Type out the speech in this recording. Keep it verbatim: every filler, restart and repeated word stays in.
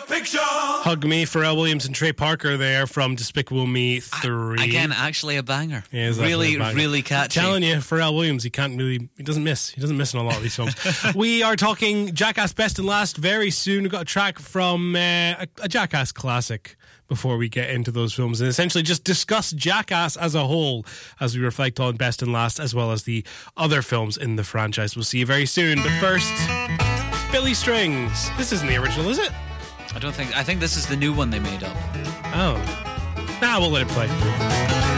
Picture. Hug Me, Pharrell Williams and Trey Parker there from Despicable Me three. Again, actually a banger. Yeah, really, a banger. really catchy. I'm telling you, Pharrell Williams, he can't really, he doesn't miss. He doesn't miss in a lot of these films. We are talking Jackass Best and Last very soon. We've got a track from uh, a, a Jackass classic before we get into those films and essentially just discuss Jackass as a whole as we reflect on Best and Last as well as the other films in the franchise. We'll see you very soon. But first, Billy Strings. This isn't the original, is it? I don't think. I think this is the new one they made up. Oh. Nah, we'll let it play.